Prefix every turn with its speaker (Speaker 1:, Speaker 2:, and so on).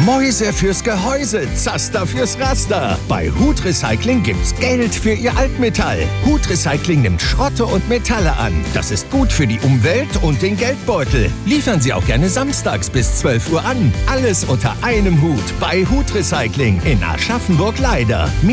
Speaker 1: Mäuse fürs Gehäuse, Zaster fürs Raster. Bei Hut Recycling gibt's Geld für Ihr Altmetall. Hut Recycling nimmt Schrotte und Metalle an. Das ist gut für die Umwelt und den Geldbeutel. Liefern Sie auch gerne samstags bis 12 Uhr an. Alles unter einem Hut bei Hut Recycling in Aschaffenburg-Leider.